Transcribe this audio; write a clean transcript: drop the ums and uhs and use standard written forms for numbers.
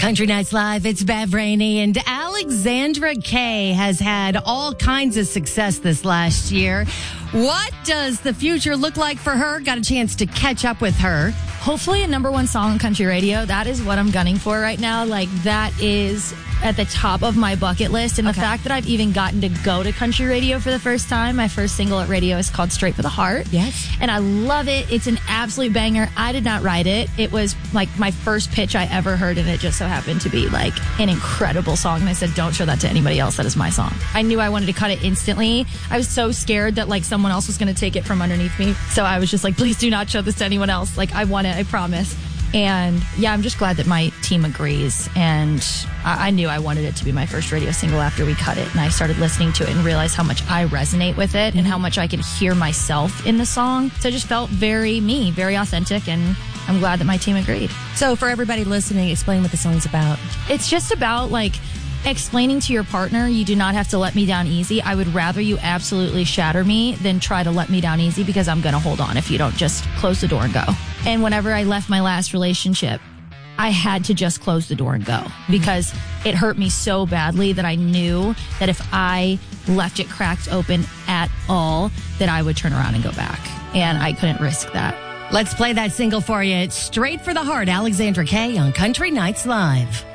Country Nights Live, it's Bev Rainey, and Alexandra Kay has had all kinds of success this last year. What does the future look like for her? Got a chance to catch up with her. Hopefully a number one song on country radio. That is what I'm gunning for right now. Like, that is at the top of my bucket list. And the fact that I've even gotten to go to country radio for the first time, my first single at radio is called Straight for the Heart. Yes. And I love it. It's an absolute banger. I did not write it. It was like my first pitch I ever heard, and it just so happened to be like an incredible song. And I said, don't show that to anybody else. That is my song. I knew I wanted to cut it instantly. I was so scared that like someone else was going to take it from underneath me. So I was just like, please do not show this to anyone else. Like, I want it. I promise. And yeah, I'm just glad that my team agrees. And I knew I wanted it to be my first radio single after we cut it. And I started listening to it and realized how much I resonate with it and how much I could hear myself in the song. So it just felt very me, very authentic. And I'm glad that my team agreed. So for everybody listening, explain what the song's about. It's just about like explaining to your partner, you do not have to let me down easy. I would rather you absolutely shatter me than try to let me down easy, because I'm going to hold on if you don't just close the door and go. And whenever I left my last relationship, I had to just close the door and go, because it hurt me so badly that I knew that if I left it cracked open at all, that I would turn around and go back. And I couldn't risk that. Let's play that single for you. It's Straight for the Heart, Alexandra Kay on Country Nights Live.